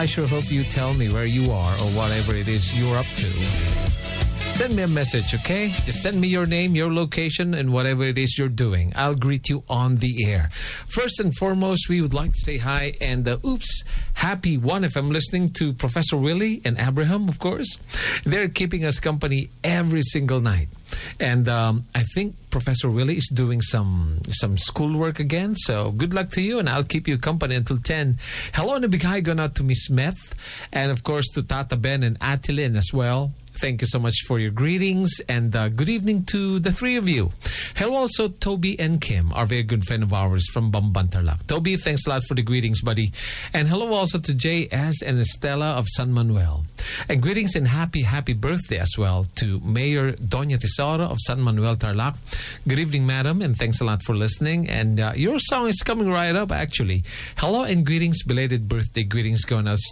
I sure hope you tell me where you are or whatever it is you're up to. Send me a message, okay? Just send me your name, your location, and whatever it is you're doing. I'll greet you on the air. First and foremost, we would like to say hi and happy 1FM listening to Professor Willie and Abraham, of course. They're keeping us company every single night. And I think Professor Willie is doing some schoolwork again. So good luck to you, and I'll keep you company until 10. Hello and a big hi going out to Miss Meth, and of course to Tata Ben and Atilin as well. Thank you so much for your greetings, and good evening to the three of you. Hello also Toby and Kim, our very good friend of ours from Bamban Tarlac. Toby, thanks a lot for the greetings, buddy. And hello also to J.S. and Estela of San Manuel. And greetings and happy birthday as well to Mayor Doña Tesoro of San Manuel Tarlac. Good evening, madam, and thanks a lot for listening. And your song is coming right up, actually. Hello and greetings, belated birthday greetings going out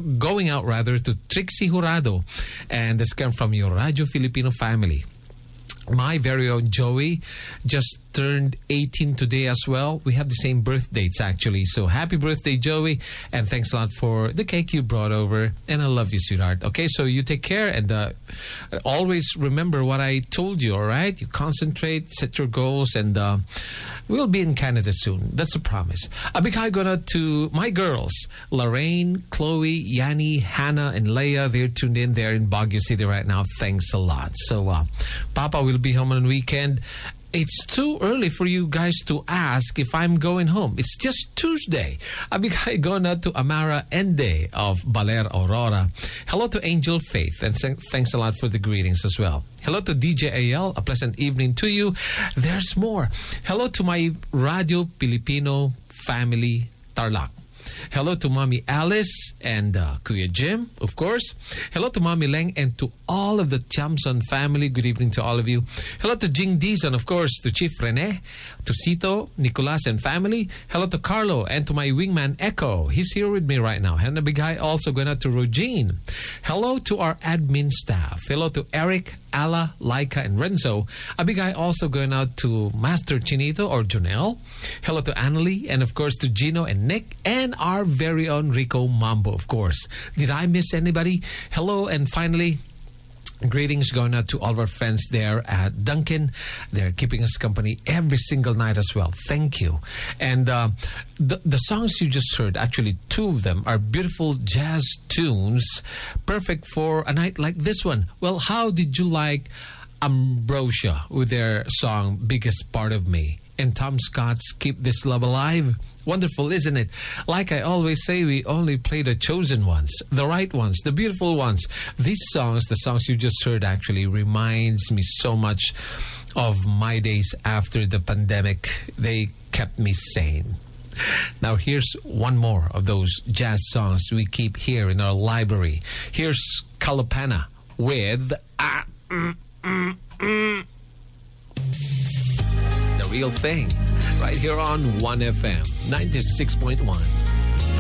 to Trixie Jurado. And this comes from your Radio Filipino family. My very own Joey just turned 18 today as well. We have the same birth dates, actually. So happy birthday, Joey. And thanks a lot for the cake you brought over. And I love you, sweetheart. Okay, so you take care. And always remember what I told you, all right? You concentrate, set your goals, and we'll be in Canada soon. That's a promise. A big hi going out to my girls, Lorraine, Chloe, Yanni, Hannah, and Leia. They're tuned in there in Baguio City right now. Thanks a lot. So Papa will be home on the weekend. It's too early for you guys to ask if I'm going home. It's just Tuesday. A big hi going out to Amara Ende of Baler Aurora. Hello to Angel Faith, and thanks a lot for the greetings as well. Hello to DJ AL. A pleasant evening to you. There's more. Hello to my Radio Filipino family, Tarlac. Hello to Mommy Alice and Kuya Jim, of course. Hello to Mommy Leng and to all of the Chamson family. Good evening to all of you. Hello to Jing Dizon, of course, to Chief Rene, to Cito, Nicolas and family. Hello to Carlo and to my wingman Echo. He's here with me right now. And a big hi also going out to Regine. Hello to our admin staff. Hello to Eric, Ala, Laika, and Renzo. A big hi also going out to Master Chinito or Jonelle. Hello to Annalie, and of course to Gino and Nick, and our very own Rico Mambo, of course. Did I miss anybody? Hello, and finally, greetings going out to all of our friends there at Duncan. They're keeping us company every single night as well. Thank you. And the songs you just heard, actually two of them, are beautiful jazz tunes, perfect for a night like this one. Well, how did you like Ambrosia with their song Biggest Part of Me? And Tom Scott's Keep This Love Alive? Wonderful, isn't it? Like I always say, we only play the chosen ones, the right ones, the beautiful ones. These songs, the songs you just heard, actually reminds me so much of my days after the pandemic. They kept me sane. Now here's one more of those jazz songs we keep here in our library. Here's Kalopana with The Real Thing, right here on 1FM 96.1.